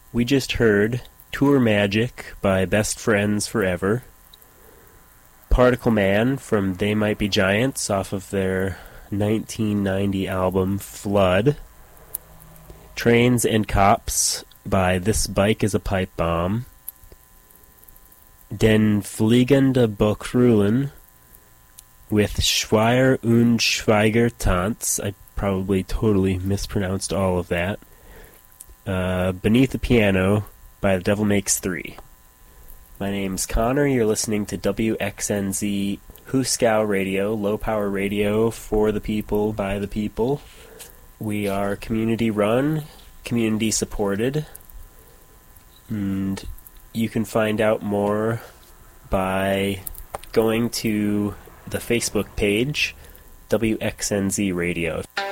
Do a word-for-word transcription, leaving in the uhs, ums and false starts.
We just heard Tour Magic by Best Friends Forever, Particle Man from They Might Be Giants off of their nineteen ninety album Flood, Trains and Cops by This Bike is a Pipe Bomb, Den Fliegende Bokrullen with Schweier und Schweiger Tanz. I probably totally mispronounced all of that. Uh, Beneath the Piano by The Devil Makes Three. My name's Connor. You're listening to W X N Z Huskow Radio, low power radio for the people, by the people. We are community run, community supported, and you can find out more by going to the Facebook page, W X N Z Radio.